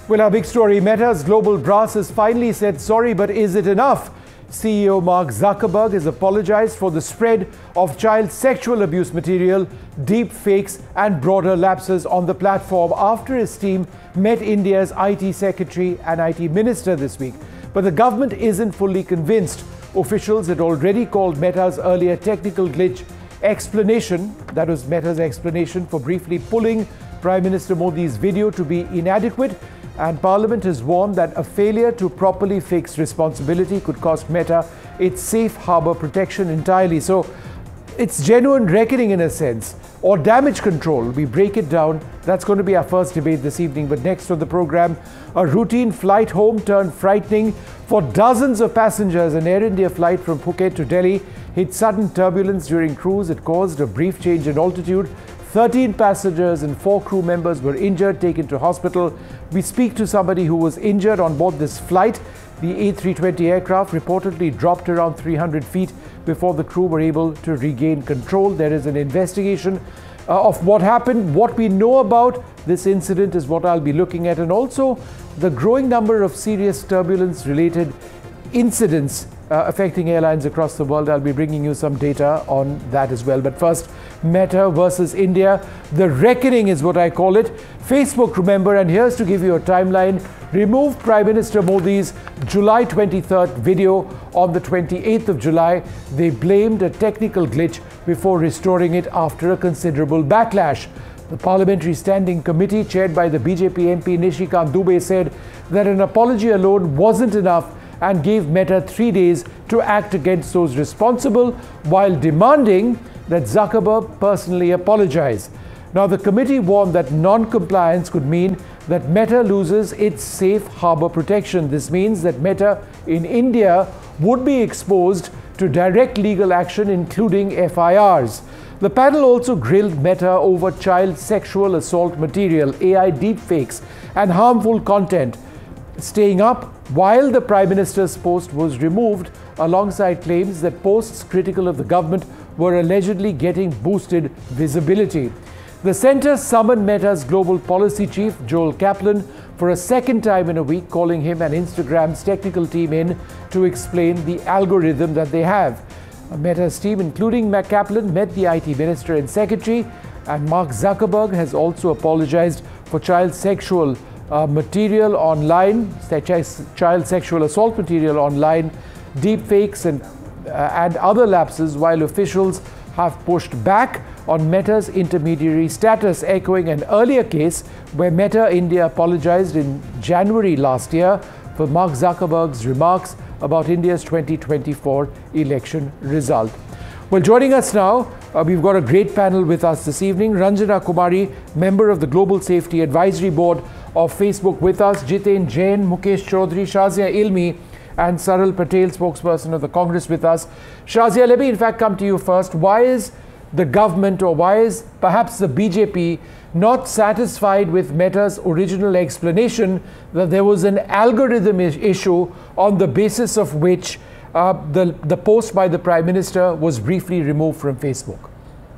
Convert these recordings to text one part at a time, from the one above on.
Well, our big story, Meta's global brass has finally said sorry, but is it enough? CEO Mark Zuckerberg has apologized for the spread of child sexual abuse material, deep fakes and broader lapses on the platform after his team met India's IT Secretary and IT Minister this week. But the government isn't fully convinced. Officials had already called Meta's earlier technical glitch explanation, that was Meta's explanation for briefly pulling Prime Minister Modi's video, to be inadequate. And Parliament has warned that a failure to properly fix responsibility could cost Meta its safe harbour protection entirely. So it's genuine reckoning in a sense, or damage control. We break it down. That's going to be our first debate this evening. But next on the programme, a routine flight home turned frightening for dozens of passengers. An Air India flight from Phuket to Delhi hit sudden turbulence during cruise. It caused a brief change in altitude. 13 passengers and 4 crew members were injured, taken to hospital. We speak to somebody who was injured on board this flight. The A320 aircraft reportedly dropped around 300 feet before the crew were able to regain control. There is an investigation of what happened. What we know about this incident is what I'll be looking at, and also the growing number of serious turbulence-related incidents affecting airlines across the world. I'll be bringing you some data on that as well. But first, Meta versus India. The reckoning is what I call it. Facebook, remember, and here's to give you a timeline, removed Prime Minister Modi's July 23rd video on the 28th of July. They blamed a technical glitch before restoring it after a considerable backlash. The Parliamentary Standing Committee, chaired by the BJP MP Nishikant Dubey, said that an apology alone wasn't enough and gave Meta 3 days to act against those responsible, while demanding that Zuckerberg personally apologize. Now, the committee warned that non-compliance could mean that Meta loses its safe harbor protection. This means that Meta in India would be exposed to direct legal action, including FIRs. The panel also grilled Meta over child sexual assault material, AI deepfakes, and harmful content, staying up while the Prime Minister's post was removed, alongside claims that posts critical of the government were allegedly getting boosted visibility. The centre summoned Meta's global policy chief, Joel Kaplan, for a second time in a week, calling him and Instagram's technical team in to explain the algorithm that they have. Meta's team, including Kaplan, met the IT Minister and Secretary, and Mark Zuckerberg has also apologized for child sexual material online, such as child sexual assault material online, deepfakes and other lapses, while officials have pushed back on Meta's intermediary status, echoing an earlier case where Meta India apologized in January last year for Mark Zuckerberg's remarks about India's 2024 election result. Well, joining us now, we've got a great panel with us this evening. Ranjana Kumari, member of the Global Safety Advisory Board of Facebook, with us. Jiten Jain, Mukesh Chaudhary, Shazia Ilmi, and Saral Patel, spokesperson of the Congress, with us. Shazia, let me in fact come to you first. Why is the government, or why is perhaps the BJP, not satisfied with Meta's original explanation that there was an algorithm issue on the basis of which the post by the Prime Minister was briefly removed from Facebook?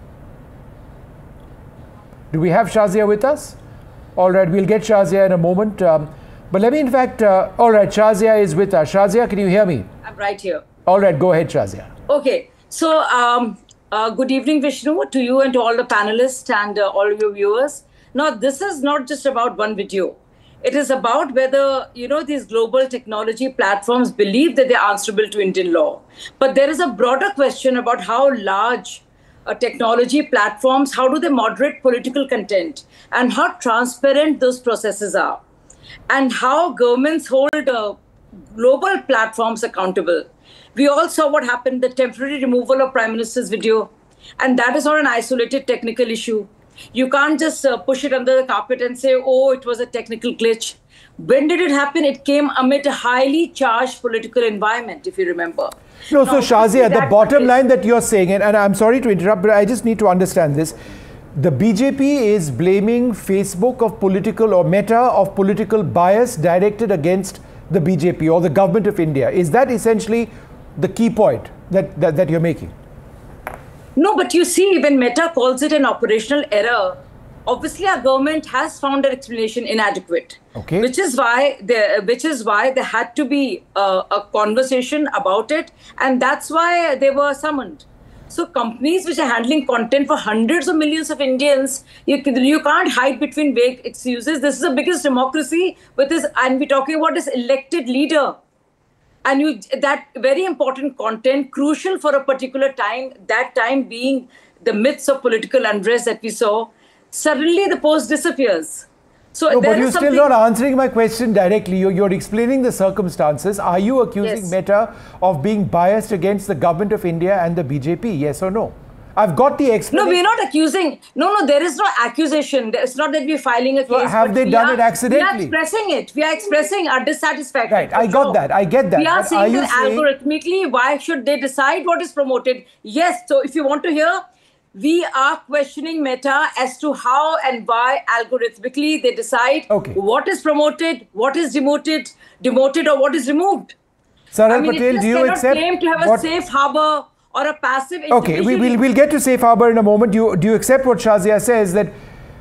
Do we have Shazia with us? All right, we'll get Shazia in a moment. But let me in fact, all right, Shazia is with us. Shazia, can you hear me? I'm right here. All right, go ahead, Shazia. Okay, so good evening, Vishnu, to you and to all the panelists and all your viewers. Now, this is not just about one video. It is about whether, these global technology platforms believe that they're answerable to Indian law. But there is a broader question about how large technology platforms, how do they moderate political content, and how transparent those processes are, and how governments hold global platforms accountable. We all saw what happened, the temporary removal of Prime Minister's video, and that is not an isolated technical issue. You can't just push it under the carpet and say, oh, it was a technical glitch. When did it happen? It came amid a highly charged political environment, if you remember. No, so Shazia, the bottom line that you're saying, and I'm sorry to interrupt, but I just need to understand this. The BJP is blaming Facebook of political, or Meta of political bias directed against the BJP or the government of India. Is that essentially the key point that you're making? No, but you see, when Meta calls it an operational error, obviously our government has found an explanation inadequate. Okay. Which is why there had to be a conversation about it, and that's why they were summoned. So companies which are handling content for hundreds of millions of Indians, you can't hide between vague excuses. This is the biggest democracy with this, and we're talking about this elected leader. And that very important content, crucial for a particular time, that time being the midst of political unrest that we saw, suddenly the post disappears. So no, but you're still not answering my question directly. You're explaining the circumstances. Are you accusing Meta of being biased against the government of India and the BJP? Yes or no? I've got the explanation. No, we're not accusing. No, there is no accusation. It's not that we're filing a case. So have they done it accidentally? We are expressing it. We are expressing our dissatisfaction. Right, I got that. I get that. We are saying that algorithmically, why should they decide what is promoted? Yes, so if you want to hear, we are questioning Meta as to how and why algorithmically they decide what is promoted, what is demoted, or what is removed. Saral Patel, do you accept? Claim to have a safe harbor or a passive Okay, we'll get to safe harbor in a moment. Do you accept what Shazia says, that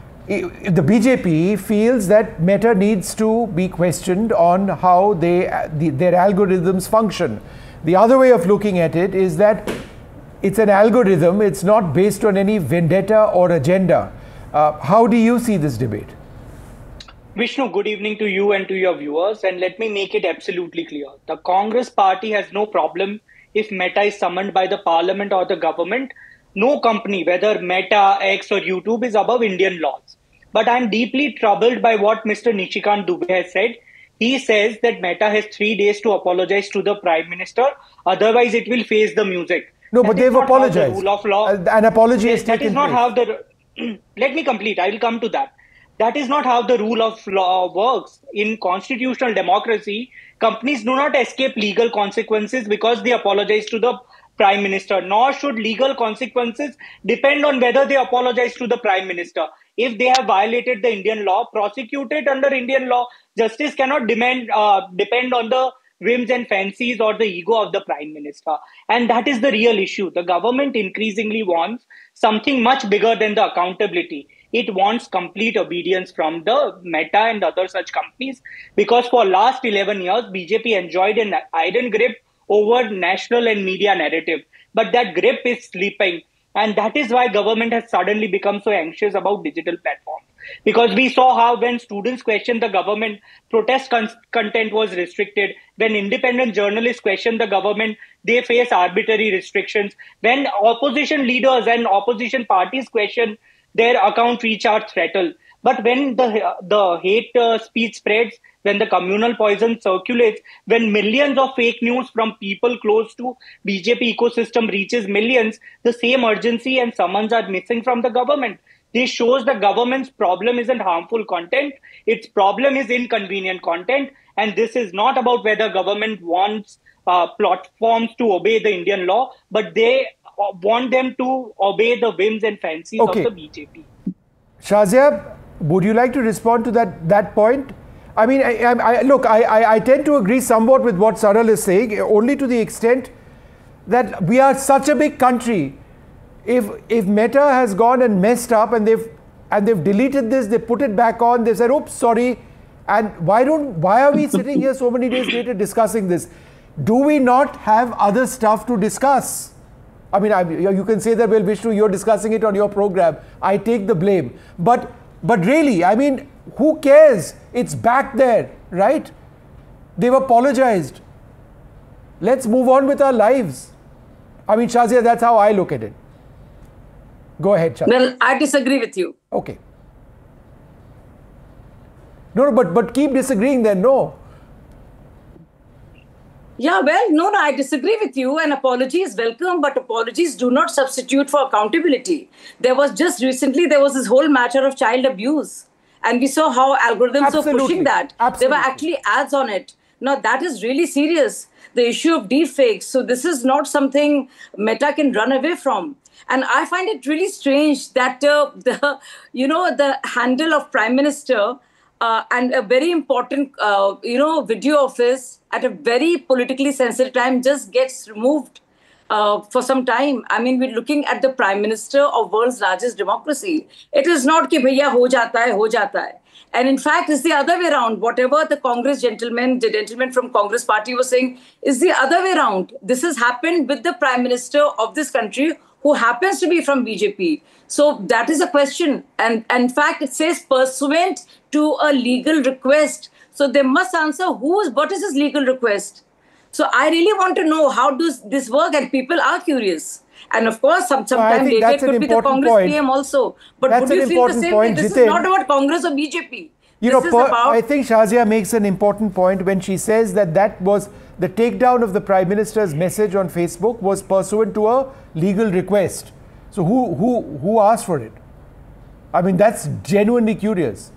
the BJP feels that Meta needs to be questioned on how their algorithms function? The other way of looking at it is that it's an algorithm, it's not based on any vendetta or agenda. How do you see this debate? Vishnu, good evening to you and to your viewers, and let me make it absolutely clear. The Congress party has no problem if Meta is summoned by the parliament or the government. No company, whether Meta, X or YouTube, is above Indian laws. But I'm deeply troubled by what Mr. Nishikant Dubey has said. He says that Meta has 3 days to apologize to the Prime Minister, otherwise it will face the music. No, but they've apologized. The rule of law. An apology is taken. That is not how the... Let me complete. I will come to that. That is not how the rule of law works. In constitutional democracy, companies do not escape legal consequences because they apologize to the Prime Minister, nor should legal consequences depend on whether they apologize to the Prime Minister. If they have violated the Indian law, prosecuted under Indian law, justice cannot depend on the whims and fancies or the ego of the Prime Minister. And that is the real issue. The government increasingly wants something much bigger than the accountability. It wants complete obedience from the Meta and other such companies, because for last 11 years, BJP enjoyed an iron grip over national and media narrative. But that grip is slipping. And that is why government has suddenly become so anxious about digital platforms. Because we saw how when students questioned the government, protest content was restricted. When independent journalists questioned the government, they face arbitrary restrictions. When opposition leaders and opposition parties question, their account recharge throttle. But when the hate speech spreads, when the communal poison circulates, when millions of fake news from people close to BJP ecosystem reaches millions, the same urgency and summons are missing from the government. This shows the government's problem isn't harmful content. Its problem is inconvenient content. And this is not about whether government wants platforms to obey the Indian law, but they want them to obey the whims and fancies of the BJP. Shazia, would you like to respond to that point? I mean, I tend to agree somewhat with what Saral is saying, only to the extent that we are such a big country. If Meta has gone and messed up and they've deleted this, they put it back on, they said, oops, sorry. And why are we sitting here so many days later discussing this? Do we not have other stuff to discuss? I mean, you can say that, well, Vishnu, you're discussing it on your program. I take the blame. But really, I mean, who cares? It's back there, right? They've apologized. Let's move on with our lives. I mean, Shazia, that's how I look at it. Go ahead, Shazia. Well, I disagree with you. Okay. No, but keep disagreeing then, no. Yeah, well, no, I disagree with you. An apology is welcome, but apologies do not substitute for accountability. There was just recently, there was this whole matter of child abuse. And we saw how algorithms are pushing that. There were actually ads on it. Now, that is really serious. The issue of deepfakes. So this is not something Meta can run away from. And I find it really strange that the handle of Prime Minister and a very important, video of his at a very politically sensitive time just gets removed. for some time. I mean, we're looking at the Prime Minister of world's largest democracy. It is not कि भैया हो जाता है. And in fact, it's the other way around. Whatever the gentleman from Congress party was saying is the other way around. This has happened with the Prime Minister of this country who happens to be from BJP. So that is a question. And in fact, it says pursuant to a legal request. So they must answer what is his legal request? So I really want to know how does this work, and people are curious. And of course, sometimes later it could be the Congress PM also. But would you feel the same way? This is not about Congress or BJP. I think Shazia makes an important point when she says that was the takedown of the Prime Minister's message on Facebook was pursuant to a legal request. So who asked for it? I mean, that's genuinely curious.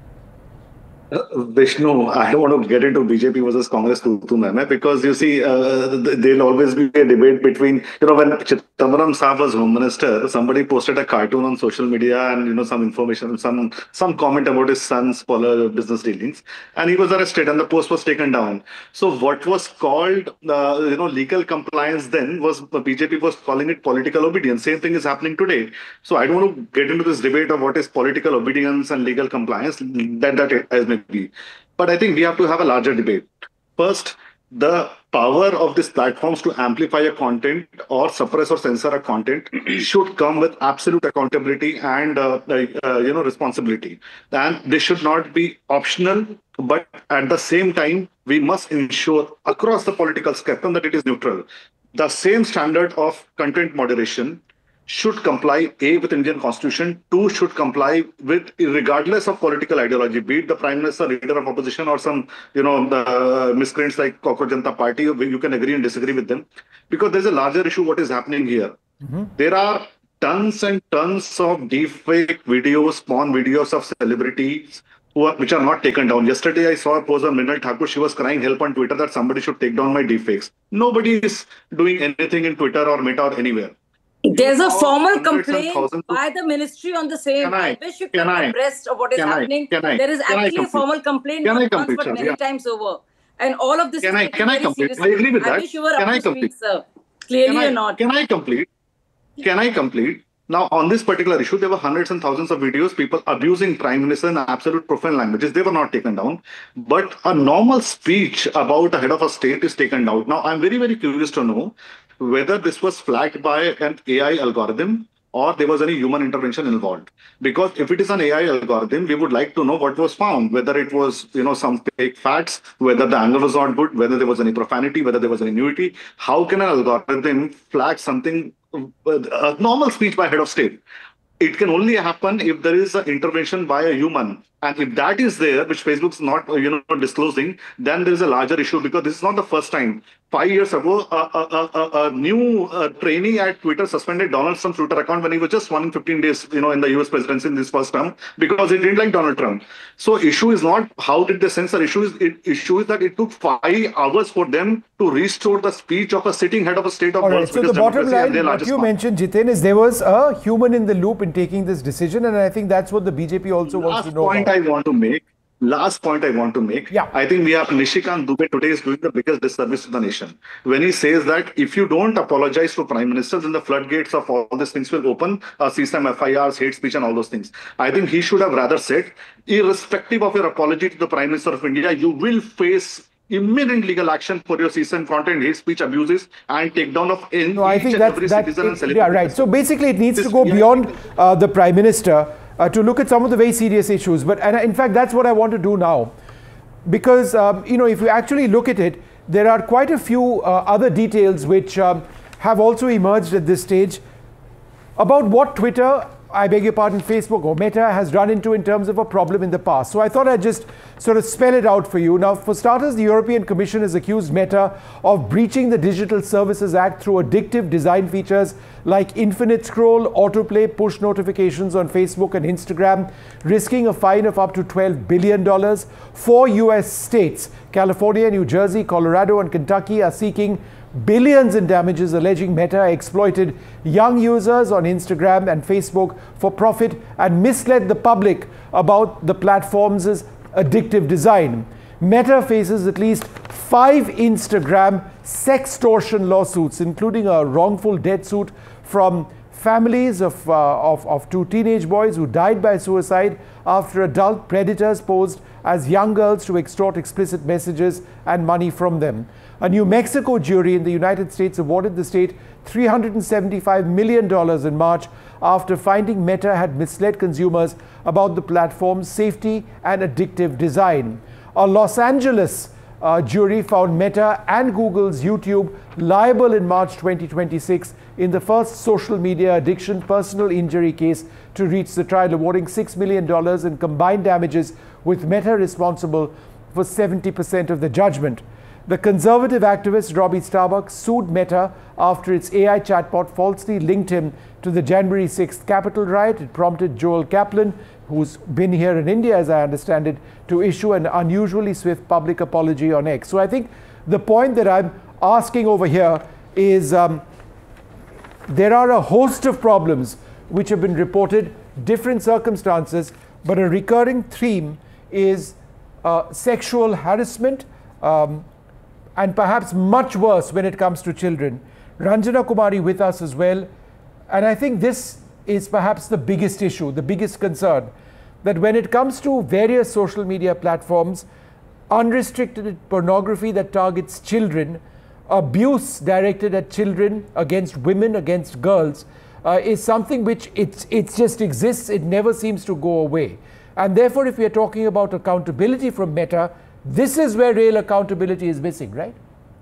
Vishnu, I don't want to get into BJP versus Congress because you see, there'll always be a debate between, when Chidambaram Saab was Home Minister, somebody posted a cartoon on social media and, some information, some comment about his son's business dealings, and he was arrested and the post was taken down. So what was called, legal compliance then was, BJP was calling it political obedience. Same thing is happening today. So I don't want to get into this debate of what is political obedience and legal compliance. That has been. But I think we have to have a larger debate. First, the power of these platforms to amplify a content or suppress or censor a content should come with absolute accountability and responsibility. And they should not be optional, but at the same time, we must ensure across the political spectrum that it is neutral. The same standard of content moderation should comply, A, with Indian Constitution, 2, should comply with, regardless of political ideology, be it the Prime Minister, leader of opposition, or some, the miscreants like Cockroach Janata Party. You can agree and disagree with them. Because there's a larger issue what is happening here. There are tons and tons of deepfake videos, porn videos of celebrities which are not taken down. Yesterday, I saw a post on Mrinal Thakur. She was crying help on Twitter that somebody should take down my deepfakes. Nobody is doing anything in Twitter or Meta or anywhere. There's a formal complaint by the ministry on the same. I wish you could be abreast of what is happening. There is actually a formal complaint not once but many times over. And all of this is Can I complete? I agree with that. I wish you were up to speak, sir. Clearly or not. Can I complete? Now, on this particular issue, there were hundreds and thousands of videos, people abusing Prime Minister in absolute profane languages. They were not taken down. But a normal speech about a head of a state is taken down. Now, I'm very, very curious to know whether this was flagged by an AI algorithm or there was any human intervention involved. Because if it is an AI algorithm, we would like to know what was found, whether it was, some fake facts, whether the angle was not good, whether there was any profanity, whether there was any nudity. How can an algorithm flag something, a normal speech by head of state? It can only happen if there is an intervention by a human. And if that is there, which Facebook's not, disclosing, then there is a larger issue, because this is not the first time. 5 years ago, a new trainee at Twitter suspended Donald Trump's Twitter account when he was just won in 15 days, in the US presidency in this first term, because he didn't like Donald Trump. So issue is not how did they censor. Issue is that it took 5 hours for them to restore the speech of a sitting head of a state of world's biggest democracy. So the bottom line, what you mentioned, Jiten, is there was a human in the loop in taking this decision, and I think that's what the BJP also wants to know. Last point I want to make. Yeah. I think we have Nishikant Dubey today is doing the biggest disservice to the nation when he says that if you don't apologize to prime ministers, then the floodgates of all these things will open, CSAM, FIRs, hate speech and all those things. I think he should have rather said, irrespective of your apology to the Prime Minister of India, you will face imminent legal action for your CSAM content, hate speech abuses, and takedown of every citizen and celebrity. Yeah, right. So basically it needs to go beyond the Prime Minister to look at some of the very serious issues. But in fact, that's what I want to do now. Because, if you actually look at it, there are quite a few other details which have also emerged at this stage about what Twitter, I beg your pardon, Facebook or Meta has run into in terms of a problem in the past. So I thought I'd just sort of spell it out for you. Now, for starters, the European Commission has accused Meta of breaching the Digital Services Act through addictive design features like infinite scroll, autoplay, push notifications on Facebook and Instagram, risking a fine of up to $12 billion. 4 US states, California, New Jersey, Colorado, and Kentucky, are seeking billions in damages, alleging Meta exploited young users on Instagram and Facebook for profit and misled the public about the platform's addictive design. Meta faces at least 5 Instagram sextortion lawsuits, including a wrongful death suit from families of 2 teenage boys who died by suicide after adult predators posed as young girls to extort explicit messages and money from them. A New Mexico jury in the United States awarded the state $375 million in March after finding Meta had misled consumers about the platform's safety and addictive design. A Los Angeles jury found Meta and Google's YouTube liable in March 2026 in the first social media addiction personal injury case to reach the trial, awarding $6 million in combined damages, with Meta responsible for 70% of the judgment. The conservative activist Robbie Starbuck sued Meta after its AI chatbot falsely linked him to the January 6th Capitol riot. It prompted Joel Kaplan, who's been here in India, as I understand it, to issue an unusually swift public apology on X. So I think the point that I'm asking over here is there are a host of problems which have been reported, different circumstances, but a recurring theme is sexual harassment, and perhaps much worse when it comes to children. Ranjana Kumari with us as well. And I think this is perhaps the biggest issue, the biggest concern, that when it comes to various social media platforms, unrestricted pornography that targets children, abuse directed at children, against women, against girls, is something which it just exists. It never seems to go away. And therefore, if we are talking about accountability from Meta, this is where real accountability is missing, right?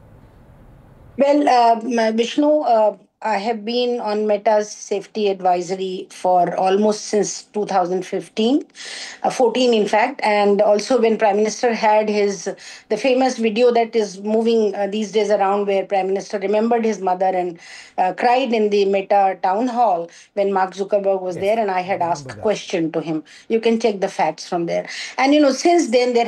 Well, Vishnu, I have been on Meta's safety advisory for almost since 2015, 14 in fact, and also when Prime Minister had the famous video that is moving these days around, where Prime Minister remembered his mother and cried in the Meta town hall when Mark Zuckerberg was there, and I had asked a question to him. You can check the facts from there. And since then there